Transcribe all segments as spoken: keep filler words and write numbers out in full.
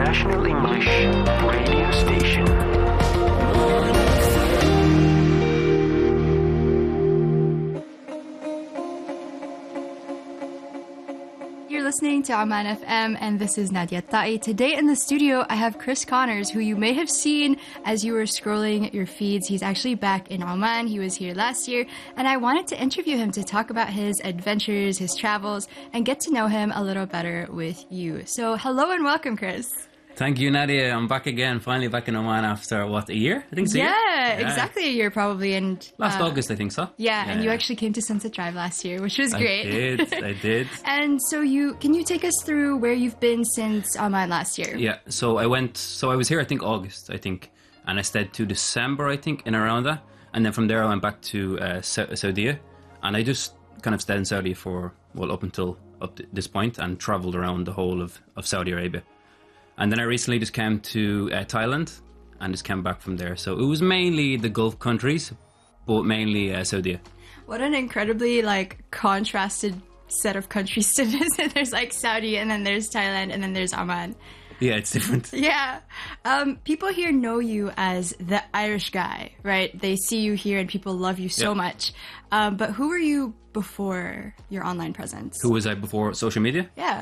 International English Radio Station. You're listening to Oman F M, and this is Nadia Ta'i. Today in the studio, I have Chris Connors, who you may have seen as you were scrolling your feeds. He's actually back in Oman. He was here last year, and I wanted to interview him to talk about his adventures, his travels, and get to know him a little better with you. So hello and welcome, Chris. Thank you, Nadia. I'm back again, finally back in Oman after, what, a year? I think it's a yeah, year. Yeah, exactly a year probably. And Last uh, August, I think so. Yeah, yeah, and you yeah. actually came to Sunset Drive last year, which was great. I did, I did. And so you, can you take us through where you've been since Oman last year? Yeah, so I went, so I was here, I think, August, I think. And I stayed to December, I think, in around that. And then from there, I went back to uh, Saudi. And I just kind of stayed in Saudi for, well, up until up to this point and traveled around the whole of, of Saudi Arabia. And then I recently just came to uh, Thailand and just came back from there. So it was mainly the Gulf countries, but mainly uh, Saudi. What an incredibly like contrasted set of countries to visit. There's like Saudi, and then there's Thailand, and then there's Oman. Yeah, it's different. Yeah. Um, people here know you as the Irish guy, right? They see you here and people love you so yeah. much. Um, but who were you before your online presence? Who was I before social media? Yeah.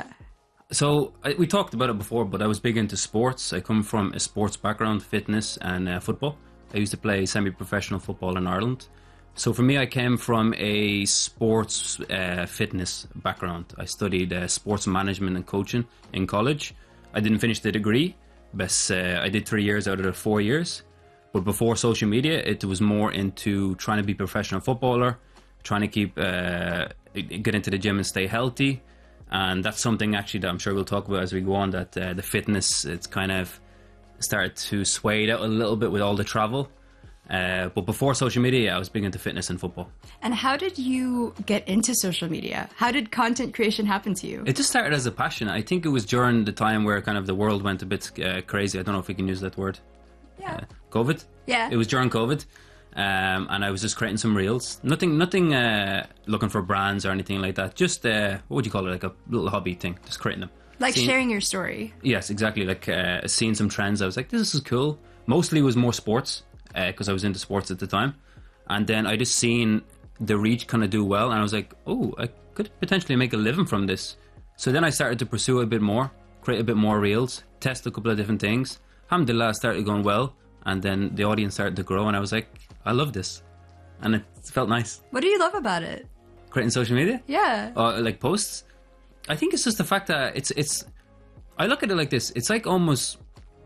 So I, we talked about it before, but I was big into sports. I come from a sports background, fitness and uh, football. I used to play semi-professional football in Ireland. So for me, I came from a sports uh, fitness background. I studied uh, sports management and coaching in college. I didn't finish the degree, but uh, I did three years out of the four years. But before social media, it was more into trying to be a professional footballer, trying to keep uh, get into the gym and stay healthy. And that's something actually that I'm sure we'll talk about as we go on, that uh, the fitness, it's kind of started to sway out a little bit with all the travel. Uh, but before social media, yeah, I was big into fitness and football. And how did you get into social media? How did content creation happen to you? It just started as a passion. I think it was during the time where kind of the world went a bit uh, crazy. I don't know if we can use that word. Yeah. Uh, COVID? Yeah. It was during COVID. Um, and I was just creating some reels. Nothing nothing uh, looking for brands or anything like that. Just, uh, what would you call it? Like a little hobby thing. Just creating them. Like seeing, sharing your story. Yes, exactly. Like uh, seeing some trends. I was like, this is cool. Mostly it was more sports because uh, I was into sports at the time. And then I just seen the reach kind of do well. And I was like, oh, I could potentially make a living from this. So then I started to pursue it a bit more. Create a bit more reels. Test a couple of different things. Alhamdulillah, started going well. And then the audience started to grow. And I was like, I love this. And it felt nice. What do you love about it? Creating social media? Yeah. Uh, like posts? I think it's just the fact that it's, it's, I look at it like this. It's like almost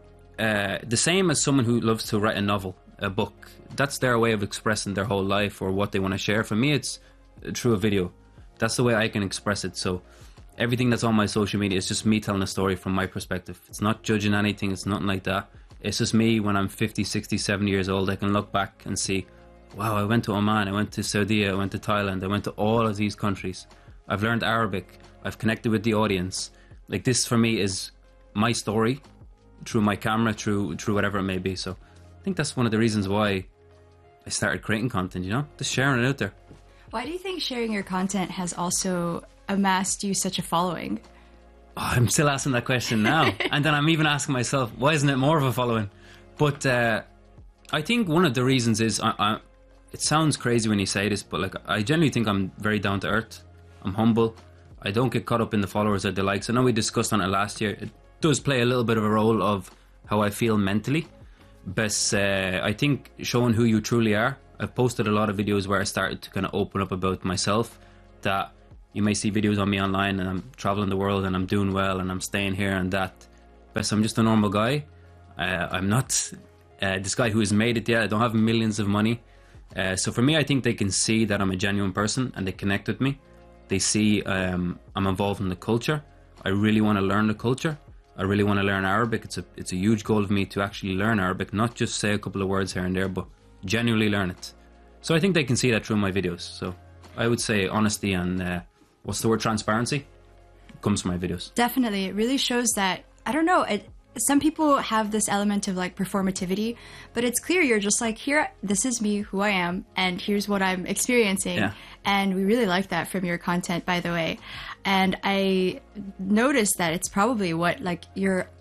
uh, the same as someone who loves to write a novel, a book. That's their way of expressing their whole life or what they want to share. For me, it's through a video. That's the way I can express it. So everything that's on my social media is just me telling a story from my perspective. It's not judging anything. It's nothing like that. It's just me when I'm fifty, sixty, seventy years old. I can look back and see, wow, I went to Oman, I went to Saudi, I went to Thailand, I went to all of these countries. I've learned Arabic. I've connected with the audience. Like, this for me is my story through my camera, through through whatever it may be. So I think that's one of the reasons why I started creating content, you know, just sharing it out there. Why do you think sharing your content has also amassed you such a following? Oh, I'm still asking that question now. And then I'm even asking myself, why isn't it more of a following? But uh, I think one of the reasons is, I, I, it sounds crazy when you say this, but like I generally think I'm very down to earth. I'm humble. I don't get caught up in the followers or the likes. I know we discussed on it last year. It does play a little bit of a role of how I feel mentally. But uh, I think showing who you truly are. I've posted a lot of videos where I started to kind of open up about myself, that you may see videos on me online and I'm traveling the world and I'm doing well and I'm staying here and that. But I'm just a normal guy. Uh, I'm not uh, this guy who has made it yet. I don't have millions of money. Uh, so for me, I think they can see that I'm a genuine person and they connect with me. They see um, I'm involved in the culture. I really want to learn the culture. I really want to learn Arabic. It's a it's a huge goal of me to actually learn Arabic, not just say a couple of words here and there, but genuinely learn it. So I think they can see that through my videos. So I would say honesty and uh, what's the word, transparency, comes from my videos. Definitely. It really shows that, I don't know, it, some people have this element of like performativity, but it's clear you're just like, here, this is me, who I am, and here's what I'm experiencing. Yeah. And we really like that from your content, by the way. And I noticed that it's probably what like your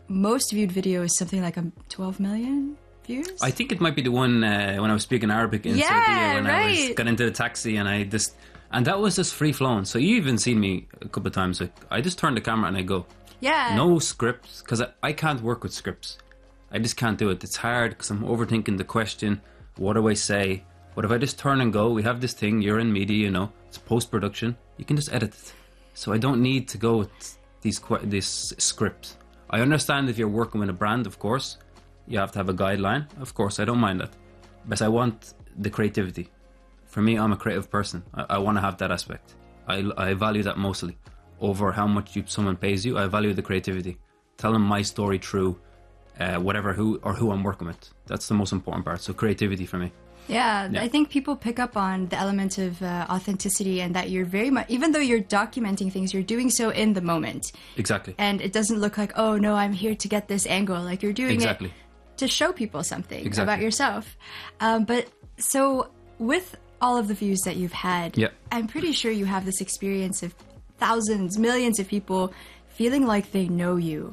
most viewed video is something like a twelve million views. I think it might be the one uh, when I was speaking Arabic in Yeah, Saudi when I was right. got into the taxi and I just and that was just free flowing. So you even seen me a couple of times. Like I just turn the camera and I go. Yeah. No scripts because I, I can't work with scripts. I just can't do it. It's hard because I'm overthinking the question. What do I say? But if I just turn and go, we have this thing. You're in media, you know. It's post production. You can just edit it. So I don't need to go with these que- this script. I understand if you're working with a brand, of course, you have to have a guideline. Of course, I don't mind that. But I want the creativity. For me, I'm a creative person. I, I want to have that aspect. I, I value that mostly. Over how much you, someone pays you, I value the creativity. Tell them my story through uh, whatever who or who I'm working with. That's the most important part. So creativity for me. Yeah, Yeah. I think people pick up on the element of uh, authenticity and that you're very much, even though you're documenting things, you're doing so in the moment. Exactly. And it doesn't look like, oh no, I'm here to get this angle. Like you're doing Exactly. it to show people something Exactly. about yourself. Um, but so with all of the views that you've had, Yeah. I'm pretty sure you have this experience of thousands, millions of people feeling like they know you.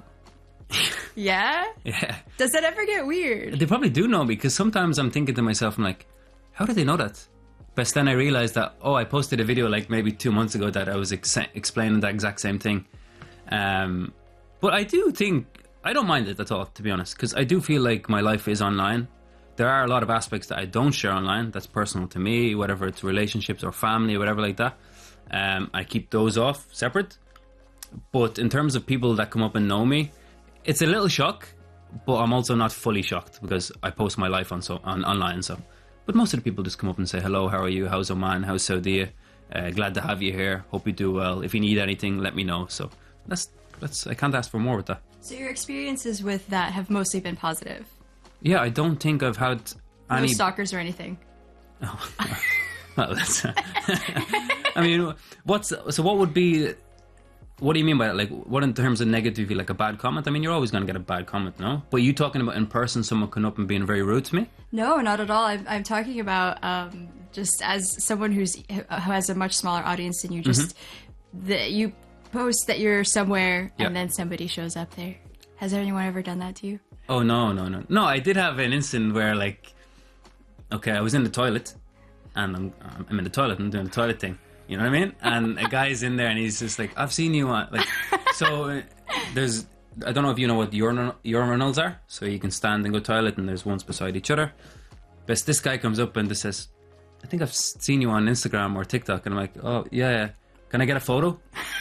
Yeah? Yeah. Does that ever get weird? They probably do know because sometimes I'm thinking to myself, I'm like, how did they know that? But then I realized that, oh, I posted a video like maybe two months ago that I was ex- explaining the exact same thing. Um, but I do think, I don't mind it at all, to be honest, because I do feel like my life is online. There are a lot of aspects that I don't share online. That's personal to me, whatever it's relationships or family or whatever like that. Um, I keep those off separate. But in terms of people that come up and know me, it's a little shock, but I'm also not fully shocked because I post my life on so on online. So, but most of the people just come up and say, "Hello, how are you? How's Oman? How's Saudi? Uh, glad to have you here. Hope you do well. If you need anything, let me know." So that's that's I can't ask for more with that. So your experiences with that have mostly been positive. Yeah, I don't think I've had No any. stalkers or anything. Well, that's. I mean, what's so? What would be? What do you mean by that? Like, what in terms of negativity, like a bad comment? I mean, you're always going to get a bad comment, no? But you talking about in person, someone coming up and being very rude to me? No, not at all. I'm, I'm talking about um, just as someone who's who has a much smaller audience than you. Just that you post that you're somewhere Yeah. and then somebody shows up there. Has anyone ever done that to you? Oh, no, no, no. No, I did have an incident where, like, okay, I was in the toilet, and I'm, I'm in the toilet, and I'm doing the toilet thing. You know what I mean? And a guy's in there, and he's just like, I've seen you on, like, so uh, there's, I don't know if you know what urinal, urinals are, so you can stand and go toilet, and there's ones beside each other. But this guy comes up and just says, I think I've seen you on Instagram or TikTok, and I'm like, oh, yeah, yeah. Can I get a photo?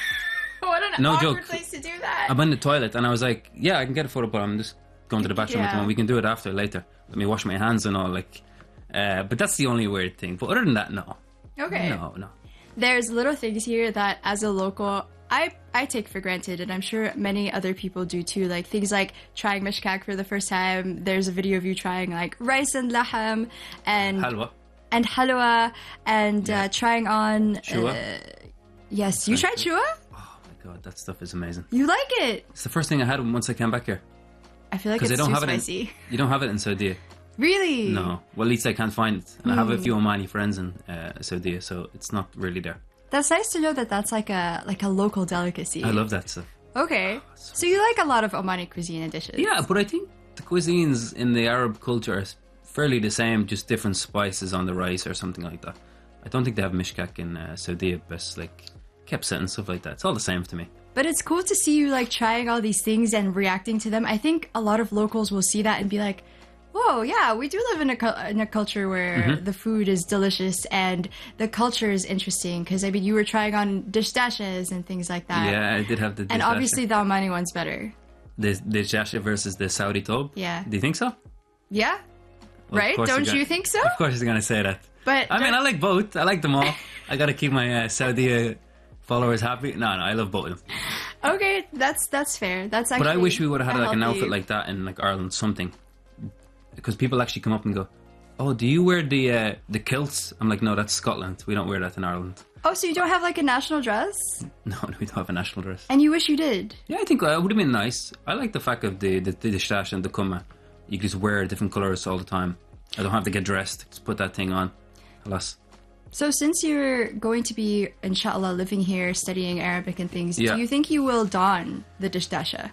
What an No awkward joke. place to do that. I'm in the toilet, and I was like, yeah, I can get a photo, but I'm just going to the bathroom at the Yeah. moment. We can do it after, later. Let me wash my hands and all, like, uh, but that's the only weird thing. But other than that, no. Okay. No, no. There's little things here that as a local I, I take for granted, and I'm sure many other people do too. Like things like trying mishkak for the first time. There's a video of you trying like rice and laham and Halwa. and halwa and Yeah. uh, trying on Shua. uh, yes, you tried shua? Oh my god, that stuff is amazing. You like it? It's the first thing I had once I came back here. I feel like Because it's they don't too have it spicy. in, you don't have it in Saudi. Really? No. Well, at least I can't find it. And I have Hmm. a few Omani friends in uh, Saudi, so it's not really there. That's nice to know that that's like a like a local delicacy. I love that stuff. Okay, so you like a lot of Omani cuisine and dishes. Yeah, but I think the cuisines in the Arab culture are fairly the same, just different spices on the rice or something like that. I don't think they have mishkak in uh, Saudi, but like kebsat and stuff like that. It's all the same to me. But it's cool to see you like trying all these things and reacting to them. I think a lot of locals will see that and be like, "Whoa, yeah, we do live in a cu- in a culture where Mm-hmm. the food is delicious and the culture is interesting." Because I mean, you were trying on dish dashes and things like that. Yeah, I did have the And dish obviously, the Omani one's better. the the jasha versus the Saudi tob. Yeah. Do you think so? Yeah, Well, of right? course Don't you're you gonna- think so? Of course, he's gonna say that. But I mean, don't- I like both. I like them all. I gotta keep my uh, Saudi uh, followers happy. No, no, I love both of them. Okay, that's that's fair. That's actually. But I wish we would have had a like an healthy- outfit like that in like Ireland, something. Because people actually come up and go, "Oh, do you wear the uh, the kilts?" I'm like, "No, that's Scotland. We don't wear that in Ireland." Oh, so you don't have like a national dress? No, we don't have a national dress. And you wish you did? Yeah, I think uh, it would have been nice. I like the fact of the the, the stash and the kuma. You can just wear different colours all the time. I don't have to get dressed. Just put that thing on. Alas. So since you're going to be, inshallah, living here, studying Arabic and things, Yeah. do you think you will don the dishdasha?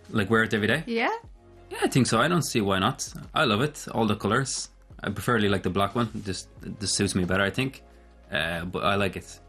Like wear it every day? Yeah? Yeah, I think so. I don't see why not. I love it. All the colours. I preferably like the black one. Just this suits me better, I think. Uh, but I like it.